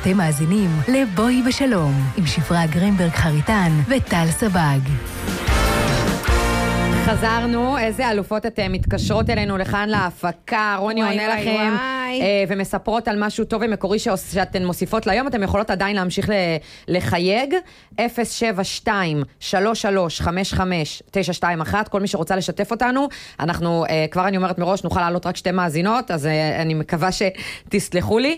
אתם מאזינים לבואי בשלום, עם שפרה גרינברג חריטן וטל סבג. חזרנו, איזה אלופות אתן מתקשרות אלינו לכאן להפקה, רוני עונה לכם ומספרות על משהו טוב ומקורי שאתן מוסיפות ליום, אתן יכולות עדיין להמשיך לחייג, 072-3355-921, כל מי שרוצה לשתף אותנו, אנחנו, כבר אני אומרת מראש, נוכל לעלות רק 2 מאזינות, אז אני מקווה שתסלחו לי,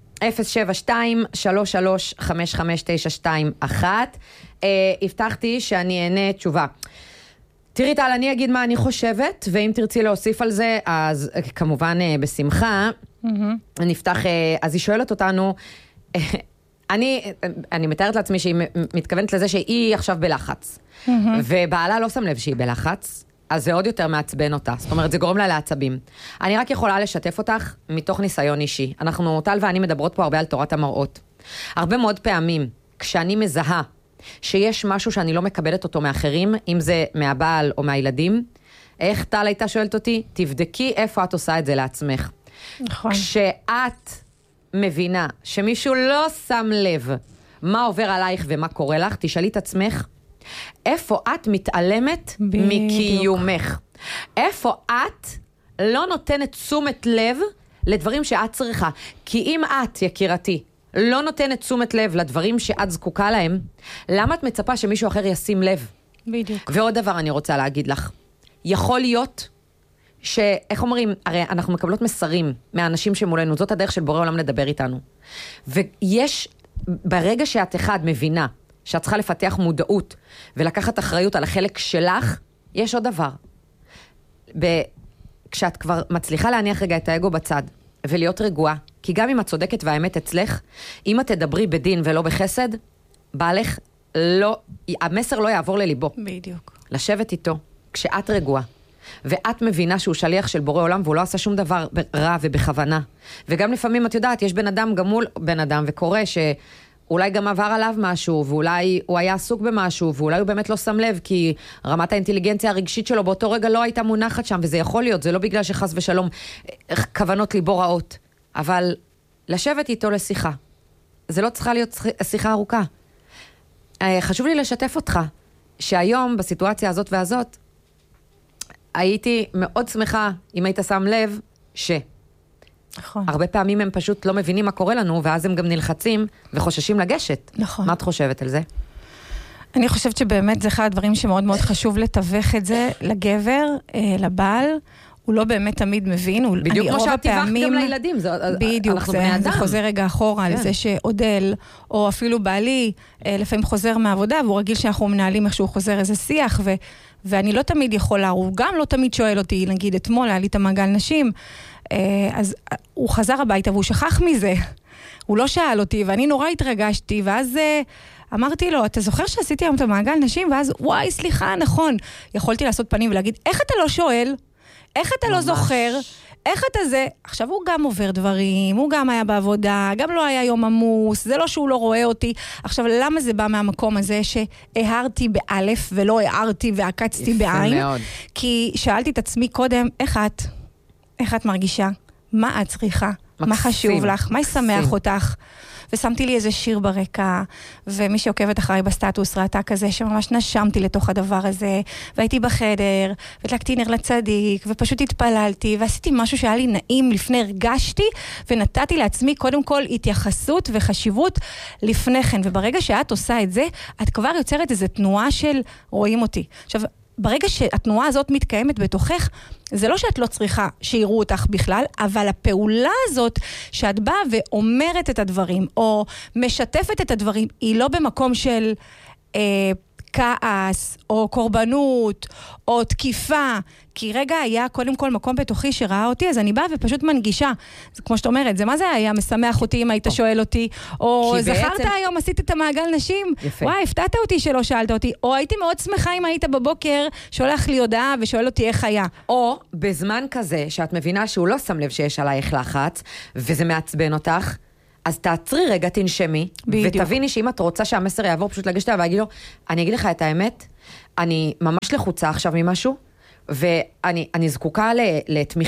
072-3355-921, הבטחתי שאני אענה תשובה. תראי טל, אני אגיד מה אני חושבת, ואם תרצי להוסיף על זה, אז כמובן בשמחה, נפתח, אז היא שואלת אותנו, אני מתארת לעצמי שהיא מתכוונת לזה שהיא עכשיו בלחץ, ובעלה לא שם לב שהיא בלחץ, אז זה עוד יותר מעצבן אותה, זאת אומרת, זה גורם לה לעצבים. אני רק יכולה לשתף אותך מתוך ניסיון אישי. אנחנו, טל ואני מדברות פה הרבה על תורת המראות. הרבה מאוד פעמים, כשאני מזהה, שיש משהו שאני לא מקבלת אותו מאחרים, אם זה מהבעל או מהילדים, איך טל הייתה שואלת אותי? תבדקי איפה את עושה את זה לעצמך. נכון. כשאת מבינה שמישהו לא שם לב מה עובר עלייך ומה קורה לך, תשאלי את עצמך, איפה את מתעלמת מקיומך? איפה את לא נותנת תשומת לב לדברים שאת צריכה? כי אם את, יקירתי, לא נותנת תשומת לב לדברים שאת זקוקה להם, למה את מצפה שמישהו אחר ישים לב? בדיוק. ועוד דבר אני רוצה להגיד לך. יכול להיות איך אומרים, הרי אנחנו מקבלות מסרים מהאנשים שמולנו, זאת הדרך של בורא עולם לדבר איתנו. ויש, ברגע שאת אחד מבינה, שאת צריכה לפתח מודעות, ולקחת אחריות על החלק שלך, יש עוד דבר. כשאת כבר מצליחה להניח רגע את האגו בצד, ולהיות רגועה, כי גם אם את צודקת והאמת אצלך, אם את תדברי בדין ולא בחסד, בעלך לא, המסר לא יעבור לליבו. בדיוק. לשבת איתו, כשאת רגועה, ואת מבינה שהוא שליח של בורא עולם, והוא לא עשה שום דבר רע ובכוונה. וגם לפעמים את יודעת, יש בן אדם גם מול בן אדם, וקורא שאולי גם עבר עליו משהו, ואולי הוא היה עסוק במשהו, ואולי הוא באמת לא שם לב, כי רמת האינטליגנציה הרגשית שלו באותו רגע לא הייתה מונחת שם, וזה יכול להיות, זה לא בגלל שחס ושלום כוונות ליבו רעות. אבל לשבת איתו לשיחה. זה לא צריכה להיות שיחה ארוכה. חשוב לי לשתף אותך, שהיום בסיטואציה הזאת והזאת, הייתי מאוד שמחה אם היית שם לב נכון. הרבה פעמים הם פשוט לא מבינים מה קורה לנו, ואז הם גם נלחצים וחוששים לגשת. נכון. מה את חושבת על זה? אני חושבת שבאמת זה אחד הדברים שמאוד מאוד חשוב לתווך את זה לגבר, לבעל. הוא לא באמת תמיד מבין. בדיוק כמו שאת תיווכת גם לילדים. בדיוק, זה חוזר רגע אחורה על זה שעודל, או אפילו בעלי, לפעמים חוזר מהעבודה, והוא רגיל שאנחנו מנהלים איך שהוא חוזר איזה שיח, ואני לא תמיד יכולה, הוא גם לא תמיד שואל אותי, נגיד אתמול, היה לי את המעגל נשים, אז הוא חזר הביתה והוא שכח מזה. הוא לא שאל אותי, ואני נורא התרגשתי, ואז אמרתי לו, אתה זוכר שעשיתי היום את המעגל נשים? ואז, וואי, סליחה, נכון. יכולתי לעשות פנים ולהגיד, איך אתה לא שואל? איך אתה לא זוכר? איך אתה זה? עכשיו הוא גם עובר דברים, הוא גם היה בעבודה, גם לא היה יום עמוס, זה לא שהוא לא רואה אותי. עכשיו, למה זה בא מהמקום הזה שהערתי באלף ולא הערתי ועקצתי בעין? מאוד. כי שאלתי את עצמי קודם, איך את מרגישה? מה את צריכה? מה חשוב לך? מה ישמח אותך? ושמתי לי איזה שיר ברקע, ומי שעוקבת אחריי בסטטוס ראתה כזה שממש נשמתי לתוך הדבר הזה, והייתי בחדר, והדלקתי נר לצדיק, ופשוט התפללתי, ועשיתי משהו שהיה לי נעים לפני, הרגשתי, ונתתי לעצמי קודם כל התייחסות וחשיבות לפני כן, וברגע שאת עושה את זה, את כבר יוצרת איזו תנועה של רואים אותי. עכשיו, ברגע שהתנועה הזאת מתקיימת בתוכך, זה לא שאת לא צריכה שיראו אותך בכלל, אבל הפעולה הזאת שאת באה ואומרת את הדברים, או משתפת את הדברים, היא לא במקום של כעס, או קורבנות, או תקיפה, כי רגע היה קודם כל מקום בתוכי שראה אותי, אז אני באה ופשוט מנגישה. זה כמו שאת אומרת, זה מה זה היה משמח אותי אם היית שואל אותי, או זכרת היום עשית את המעגל נשים, וואי, הפתעת אותי שלא שאלת אותי, או הייתי מאוד שמחה אם היית בבוקר, שולח לי הודעה ושואל אותי איך היה. או בזמן כזה שאת מבינה שהוא לא שם לב שיש עלייך לחץ, וזה מעצבן אותך, אז תעצרי רגע, תנשמי, ותביני שאם את רוצה שהמסר יעבור, פשוט לגשת לה ואגיד לו, אני אגיד לך את האמת, אני ממש לחוצה עכשיו ממשהו, ואני זקוקה לתמיכה.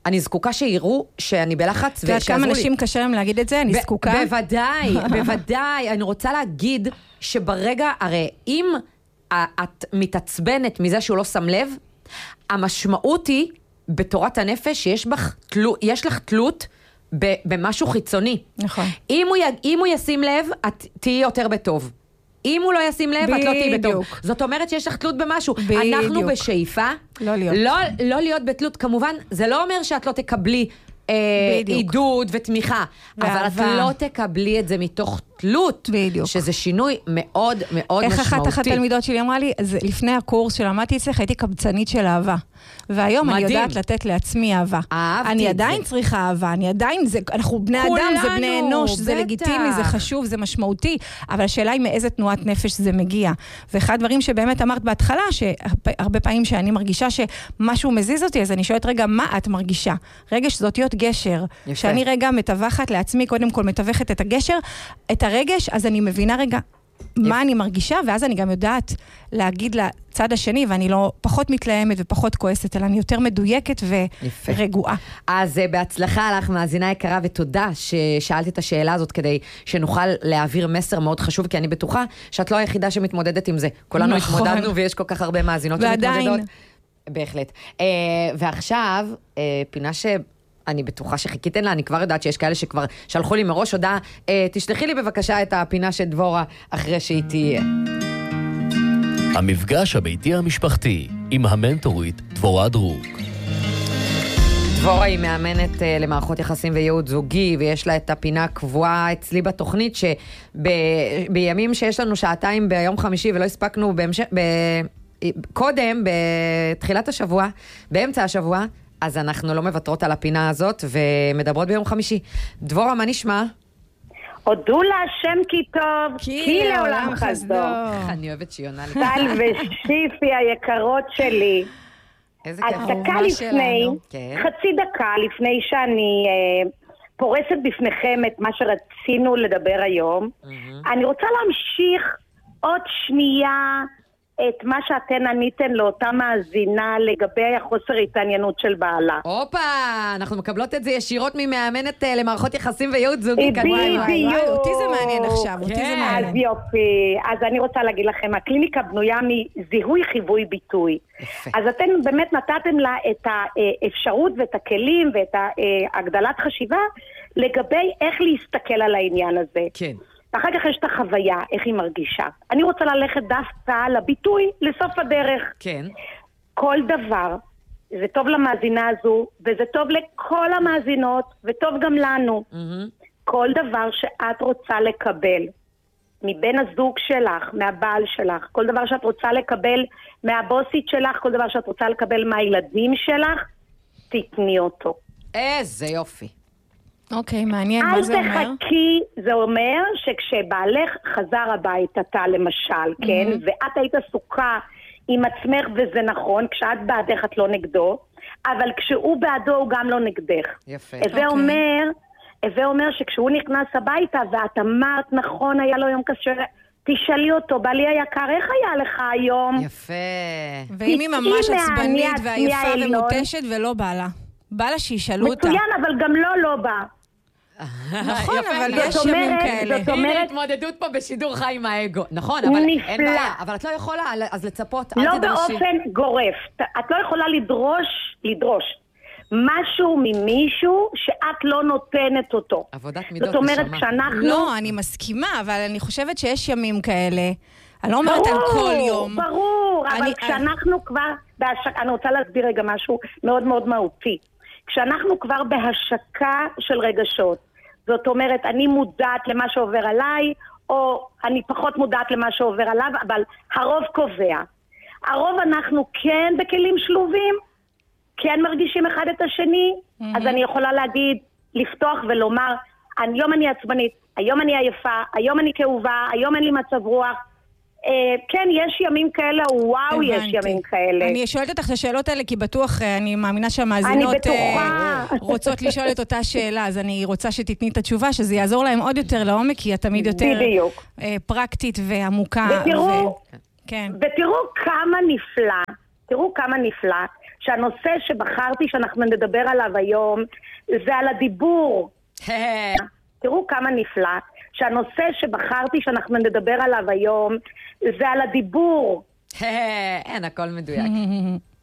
אני זקוקה שיראו שאני בלחץ ושיעזרו לי. את כמה נשים קשה להם להגיד את זה? אני זקוקה? בוודאי, בוודאי. אני רוצה להגיד שברגע, הרי אם את מתעצבנת מזה שהוא לא שם לב, המשמעות היא, בתורת הנפש, יש לך תלות במשהו חיצוני. נכון. אם הוא ישים לב, את תהיי יותר בטוב. אם הוא לא ישים לב, את לא תהיי בטוב. זאת אומרת שיש לך תלות במשהו. אנחנו בשאיפה, לא להיות בתלות. כמובן, זה לא אומר שאת לא תקבלי עידוד ותמיכה, אבל את לא תקבלי את זה מתוך תלות, שזה שינוי מאוד מאוד משמעותי. איך אחת התלמידות שלי אמרה לי, לפני הקורס שלמדתי אצלך, הייתי קבצנית של אהבה. והיום אני יודעת לתת לעצמי אהבה. אני עדיין צריכה אהבה, אנחנו בני אדם, זה בני אנוש, זה לגיטימי, זה חשוב, זה משמעותי, אבל השאלה היא מאיזה תנועת נפש זה מגיע. ואחד הדברים שבאמת אמרת בהתחלה, שהרבה פעמים שאני מרגישה שמשהו מזיז אותי, אז אני שואלת רגע, מה את מרגישה? רגש זאת להיות גשר. שאני רגע מתווכת לעצמי, קודם כל מתווכת את הגשר, את הרגש, אז אני מבינה רגע מה אני מרגישה, ואז אני גם יודעת להגיד לצד השני, ואני לא פחות מתלהמת ופחות כועסת, אלא אני יותר מדויקת ורגועה. אז בהצלחה לך, מאזינה יקרה, ותודה ששאלת את השאלה הזאת, כדי שנוכל להעביר מסר מאוד חשוב, כי אני בטוחה שאת לא היחידה שמתמודדת עם זה. כולנו התמודדנו, ויש כל כך הרבה מאזינות שמתמודדות. בהחלט. ועכשיו, פינה אני בטוחה שחיכיתן לה, אני כבר יודעת שיש כאלה שכבר שלחו לי מראש הודעה, תשלחי לי בבקשה את הפינה של דבורה אחרי שהיא תהיה. המפגש הביתי המשפחתי עם המנטורית דבורה דרוק. דבורה היא מאמנת למערכות יחסים וייעוד זוגי, ויש לה את הפינה קבועה אצלי בתוכנית, שבימים שיש לנו שעתיים ביום חמישי ולא הספקנו קודם, בתחילת השבוע, באמצע השבוע, אז אנחנו לא מוותרות על הפינה הזאת, ומדברות ביום חמישי. דבורה, מה נשמע? הודו לה השם כי טוב, כי לעולם חסדו. אני אוהבת שיונה לי. טל ושיפי היקרות שלי. איזה כיף. אז דקה לפני, חצי דקה לפני שאני פורסת בפניכם את מה שרצינו לדבר היום, אני רוצה להמשיך עוד שנייה את מה שאתן עניתן לאותה מאזינה לגבי החוסר התעניינות של בעלה. אופה, אנחנו מקבלות את זה ישירות ממאמנת למערכות יחסים וייעוד זוגי. בדיוק. אותי זה מעניין עכשיו, אותי זה מעניין. אז יופי, אז אני רוצה להגיד לכם, הקליניקה בנויה מזיהוי חיווי ביטוי. אז אתן באמת נתתם לה את האפשרות ואת הכלים ואת הגדלת חשיבה לגבי איך להסתכל על העניין הזה. כן. ואחר כך יש את החוויה, איך היא מרגישה. אני רוצה ללכת דווקא לביטוי, לסוף הדרך. כן. כל דבר, זה טוב למאזינה הזו, וזה טוב לכל המאזינות, וטוב גם לנו. כל דבר שאת רוצה לקבל, מבן הזוג שלך, מהבעל שלך, כל דבר שאת רוצה לקבל מהבוסית שלך, כל דבר שאת רוצה לקבל מהילדים שלך, תתני אותו. איזה יופי. אוקיי, מעניין, מה זה אומר? אל תחכי, זה אומר שכשבעלך חזר הביתה, אתה למשל, כן? ואת היית עסוקה עם עצמך, וזה נכון, כשאת בעדך את לא נגדו, אבל כשהוא בעדו הוא גם לא נגדך. יפה. זה אומר שכשהוא נכנס הביתה, ואת אמרת, נכון, היה לו יום קשה, תשאלי אותו, בעלי היקר, איך היה לך היום? יפה. ואם היא ממש עצבנית ועייפה ומותשת ולא בעלה. בעלה שישאלו אותה. מצוין, אבל גם לא בא. נכון, אבל יש ימים כאלה. הנה התמודדות פה בשידור חי עם האגו. נכון, אבל אין בעיה. אבל את לא יכולה, אז לצפות, אל תדרשי. לא באופן גורף. את לא יכולה לדרוש משהו ממישהו שאת לא נותנת אותו. עבודת מידות זאת אומרת, כשאנחנו... לא, אני מסכימה, אבל אני חושבת שיש ימים כאלה. אני לא אומרת על כל יום. ברור, אבל כשאנחנו כבר... אני רוצה להסביר רגע משהו מאוד מאוד מהותי. כשאנחנו כבר בהשקה של רגשות, זאת אומרת, אני מודעת למה שעובר עליי, או אני פחות מודעת למה שעובר עליו, אבל הרוב קובע. הרוב אנחנו כן בכלים שלובים, כן מרגישים אחד את השני, אז אני יכולה להגיד, לפתוח ולומר, היום אני עצבנית, היום אני עייפה, היום אני כאובה, היום אין לי מצב רוח, כן, יש ימים כאלה, וואו, יש ימים כאלה. אני שואלת אותך את השאלות האלה, כי בטוח, אני מאמינה שהמאזינות רוצות לשאול את אותה שאלה, אז אני רוצה שתתני את התשובה, שזה יעזור להם עוד יותר לעומק, כי את תמיד יותר פרקטית ועמוקה. ותראו כמה נפלא, שהנושא שבחרתי שאנחנו נדבר עליו היום זה על הדיבור. תראו כמה נפלא. שהנושא שבחרתי שאנחנו נדבר עליו היום זה על הדיבור. אין, הכל מדויק.